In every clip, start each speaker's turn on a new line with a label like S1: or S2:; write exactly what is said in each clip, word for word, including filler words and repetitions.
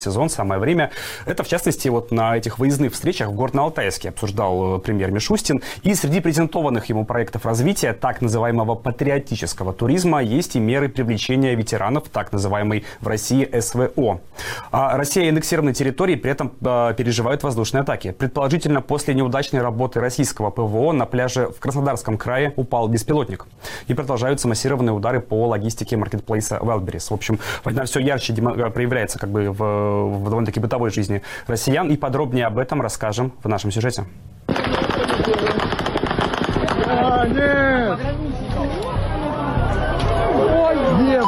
S1: сезон, самое время. Это, в частности, вот на этих выездных встречах в Горно-Алтайске обсуждал премьер Мишустин. И среди презентованных ему проектов развития так называемого патриотического туризма есть и меры привлечения ветеранов так называемой в России эс вэ о. А Россия и аннексированные территории при этом э, переживают воздушные атаки. Предположительно, после неудачной работы российского пэ вэ о на пляже в Краснодарском крае упал беспилотник. И продолжаются массированные удары по логистике маркетплейса Wildberries. В общем, война все ярче проявляется как бы в в довольно-таки бытовой жизни россиян. И подробнее об этом расскажем в нашем сюжете.
S2: А, нет! Нет!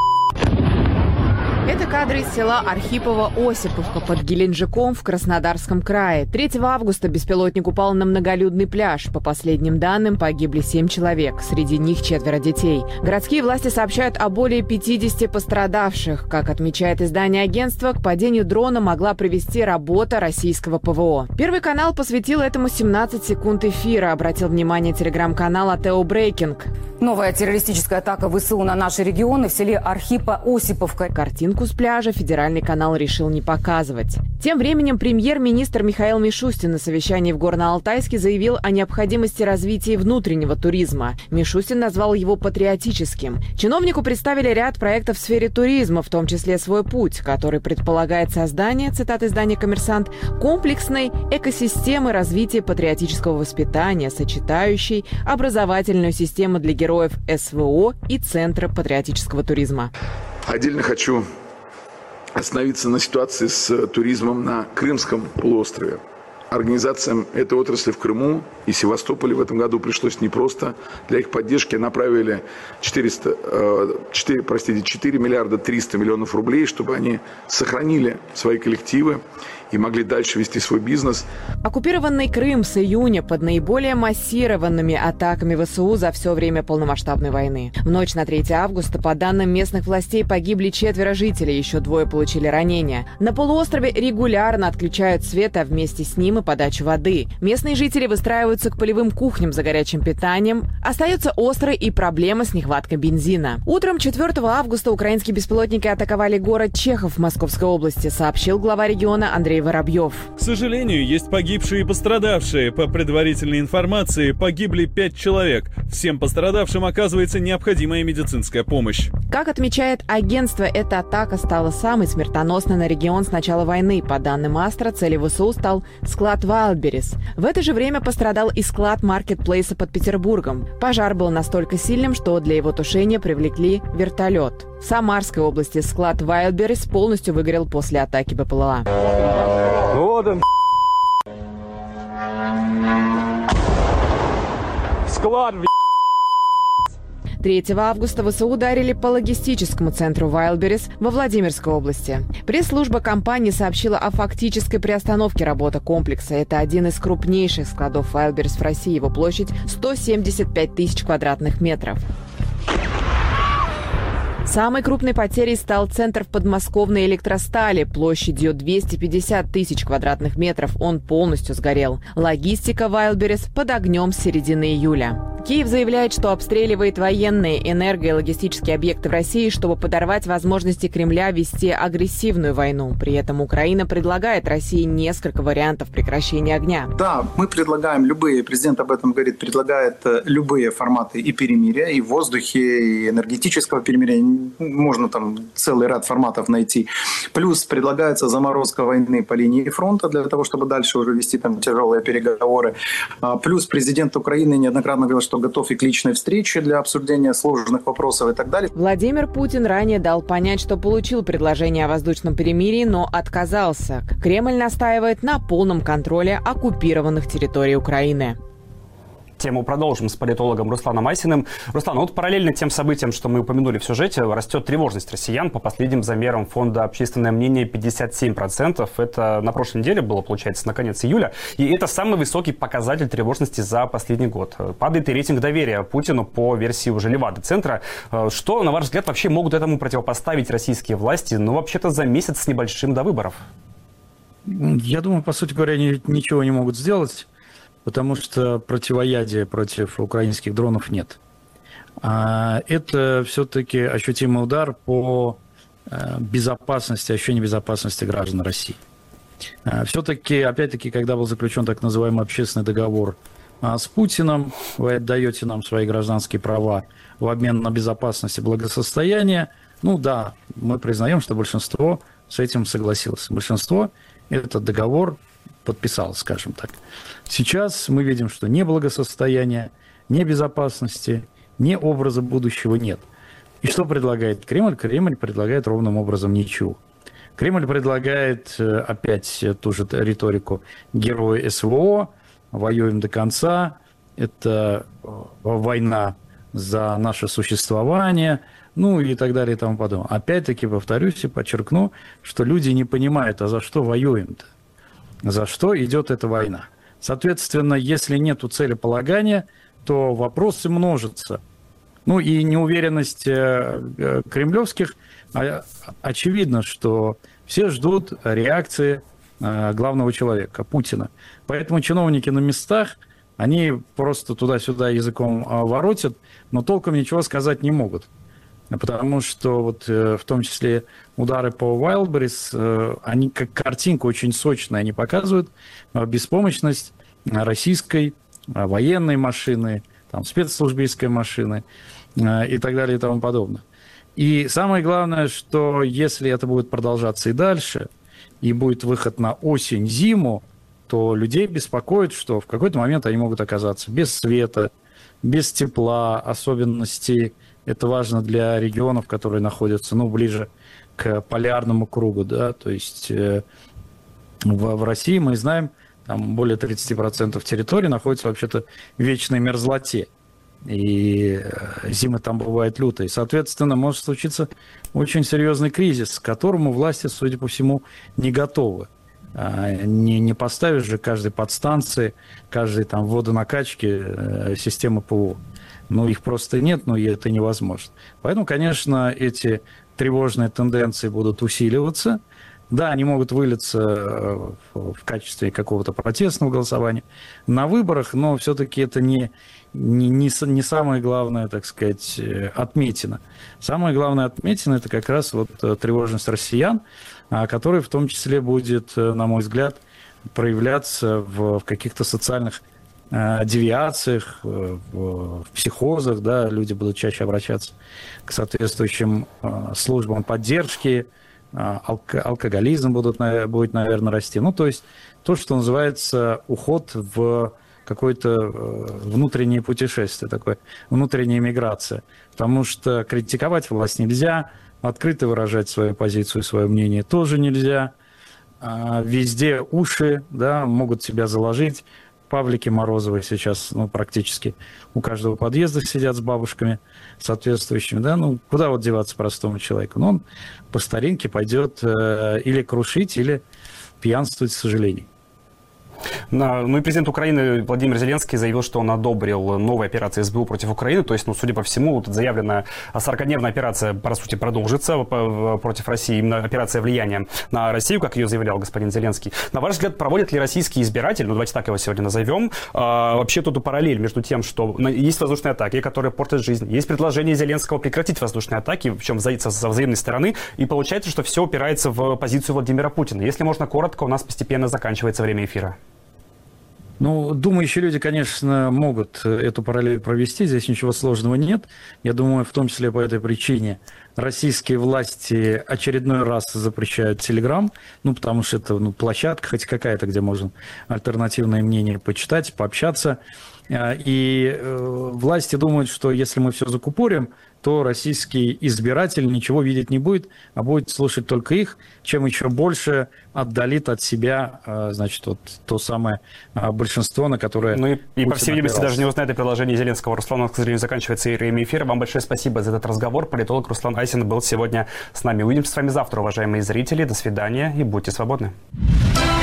S3: Это кадры из села Архипово-Осиповка под Геленджиком в Краснодарском крае. третьего августа беспилотник упал на многолюдный пляж. По последним данным, погибли семь человек. Среди них четверо детей. Городские власти сообщают о более пятидесяти пострадавших. Как отмечает издание агентства, к падению дрона могла привести работа российского пэ вэ о. Первый канал посвятил этому семнадцать секунд эфира. Обратил внимание телеграм-канал Атео Брейкинг.
S4: Новая террористическая атака вэ эс у на наши регионы в селе Архипо-Осиповка.
S3: Картинку с пляжа федеральный канал решил не показывать. Тем временем премьер-министр Михаил Мишустин на совещании в Горно-Алтайске заявил о необходимости развития внутреннего туризма. Мишустин назвал его патриотическим. Чиновнику представили ряд проектов в сфере туризма, в том числе «Свой путь», который предполагает создание, цитата издания «Коммерсант», комплексной экосистемы развития патриотического воспитания, сочетающей образовательную систему для героев эс вэ о и Центра патриотического туризма.
S5: Отдельно хочу остановиться на ситуации с туризмом на Крымском полуострове. Организациям этой отрасли в Крыму и Севастополе в этом году пришлось непросто. Для их поддержки направили четыреста, четыре, простите, четыре миллиарда триста миллионов рублей, чтобы они сохранили свои коллективы и могли дальше вести свой бизнес.
S3: Оккупированный Крым с июня под наиболее массированными атаками вэ эс у за все время полномасштабной войны. В ночь на третьего августа, по данным местных властей, погибли четверо жителей, еще двое получили ранения. На полуострове регулярно отключают свет, а вместе с ним и подачу воды. Местные жители выстраиваются к полевым кухням за горячим питанием. Остается острой и проблема с нехваткой бензина. Утром четвёртого августа украинские беспилотники атаковали город Чехов в Московской области, сообщил глава региона Андрей Воробьев.
S6: К сожалению, есть погибшие и пострадавшие. По предварительной информации, погибли пять человек. Всем пострадавшим оказывается необходимая медицинская помощь.
S3: Как отмечает агентство, эта атака стала самой смертоносной на регион с начала войны. По данным Астра, целью вэ эс у стал склад Wildberries. В это же время пострадал и склад маркетплейса под Петербургом. Пожар был настолько сильным, что для его тушения привлекли вертолет. В Самарской области склад Wildberries полностью выгорел после атаки бэ пэ эл а.
S2: Вот он. Склад.
S3: третьего августа вэ эс у ударили по логистическому центру Wildberries во Владимирской области. Пресс-служба компании сообщила о фактической приостановке работы комплекса. Это один из крупнейших складов Wildberries в России. Его площадь сто семьдесят пять тысяч квадратных метров. Самой крупной потерей стал центр в подмосковной электростали площадью двести пятьдесят тысяч квадратных метров. Он полностью сгорел. Логистика Wildberries под огнем с середины июля. Киев заявляет, что обстреливает военные, энерго- и логистические объекты в России, чтобы подорвать возможности Кремля вести агрессивную войну. При этом Украина предлагает России несколько вариантов прекращения огня.
S7: Да, мы предлагаем любые, президент об этом говорит, предлагает любые форматы и перемирия, и в воздухе, и энергетического перемирия. Можно там целый ряд форматов найти. Плюс предлагается заморозка войны по линии фронта для того, чтобы дальше уже вести там тяжелые переговоры. Плюс президент Украины неоднократно говорил, что готов и к личной встрече для обсуждения сложных вопросов и так далее.
S3: Владимир Путин ранее дал понять, что получил предложение о воздушном перемирии, но отказался. Кремль настаивает на полном контроле оккупированных территорий Украины.
S1: Тему продолжим с политологом Русланом Айсиным. Руслан, ну вот параллельно тем событиям, что мы упомянули в сюжете, растет тревожность россиян. По последним замерам фонда «Общественное мнение» пятьдесят семь процентов. Это на прошлой неделе было, получается, на конец июля. И это самый высокий показатель тревожности за последний год. Падает и рейтинг доверия Путину по версии уже Левада-центра. Что, на ваш взгляд, вообще могут этому противопоставить российские власти? Ну, вообще-то за месяц с небольшим до выборов.
S8: Я думаю, по сути говоря, ничего не могут сделать. Потому что противоядия против украинских дронов нет. Это все-таки ощутимый удар по безопасности, ощущение безопасности граждан России. Все-таки, опять-таки, когда был заключен так называемый общественный договор с Путиным, вы отдаете нам свои гражданские права в обмен на безопасность и благосостояние, ну да, мы признаем, что большинство с этим согласилось. Большинство этот договор подписало, скажем так. Сейчас мы видим, что ни благосостояния, ни безопасности, ни образа будущего нет. И что предлагает Кремль? Кремль предлагает ровным образом ничего. Кремль предлагает опять ту же риторику героя СВО, воюем до конца, это война за наше существование, ну и так далее и тому подобное. Опять-таки повторюсь и подчеркну, что люди не понимают, а за что воюем-то? За что идет эта война? Соответственно, если нет целеполагания, то вопросы множатся. Ну и неуверенность кремлевских, очевидно, что все ждут реакции главного человека, Путина. Поэтому чиновники на местах, они просто туда-сюда языком воротят, но толком ничего сказать не могут. Потому что вот в том числе удары по Wildberries, они как картинка очень сочная, они показывают беспомощность российской военной машины, там, спецслужбистской машины и так далее и тому подобное. И самое главное, что если это будет продолжаться и дальше, и будет выход на осень-зиму, то людей беспокоит, что в какой-то момент они могут оказаться без света, без тепла, особенностей. Это важно для регионов, которые находятся, ну, ближе к полярному кругу, да, то есть э, в, в России мы знаем, там более тридцать процентов территории находится вообще-то в вечной мерзлоте, и зимы там бывают лютые. Соответственно, может случиться очень серьезный кризис, к которому власти, судя по всему, не готовы. Не, не поставишь же каждой подстанции, каждой там водонакачки системы ПВО. Ну, их просто нет, но и это невозможно. Поэтому, конечно, эти тревожные тенденции будут усиливаться. Да, они могут вылиться в качестве какого-то протестного голосования на выборах, но все-таки это не, не, не, не самое главное, так сказать, отметина. Самое главное отметина – это как раз вот тревожность россиян, которая в том числе будет, на мой взгляд, проявляться в, в каких-то социальных девиациях, в психозах, да, люди будут чаще обращаться к соответствующим службам поддержки, алкоголизм будут, будет, наверное, расти. Ну, то есть то, что называется уход в какое-то внутреннее путешествие, такое, внутренняя миграция. Потому что критиковать власть нельзя, открыто выражать свою позицию, свое мнение тоже нельзя. Везде уши, да, могут себя заложить. Павлики Морозовы сейчас, ну, практически у каждого подъезда сидят с бабушками соответствующими, да, ну, куда вот деваться простому человеку? Ну, он по старинке пойдет э, или крушить, или пьянствовать, к сожалению.
S1: Ну и президент Украины Владимир Зеленский заявил, что он одобрил новые операции СБУ против Украины. То есть, ну, судя по всему, вот заявленная сорокадневная операция, по сути, продолжится против России. Именно операция влияния на Россию, как ее заявлял господин Зеленский. На ваш взгляд, проводят ли российские избиратели, ну давайте так его сегодня назовем, вообще тут параллель между тем, что есть воздушные атаки, которые портят жизнь, есть предложение Зеленского прекратить воздушные атаки, причем со взаимной стороны, и получается, что все упирается в позицию Владимира Путина. Если можно коротко, у нас постепенно заканчивается время эфира.
S8: Ну, думающие люди, конечно, могут эту параллель провести, здесь ничего сложного нет. Я думаю, в том числе по этой причине российские власти очередной раз запрещают Телеграм, ну, потому что это, ну, площадка хоть какая-то, где можно альтернативное мнение почитать, пообщаться. И власти думают, что если мы все закупорим, то российский избиратель ничего видеть не будет, а будет слушать только их, чем еще больше отдалит от себя, значит, вот то самое большинство, на которое...
S1: Ну и, и по всей видимости, даже не узнает о предложении Зеленского. Руслан, у нас, к сожалению, заканчивается время эфира. Вам большое спасибо за этот разговор. Политолог Руслан Айсин был сегодня с нами. Увидимся с вами завтра, уважаемые зрители. До свидания и будьте свободны.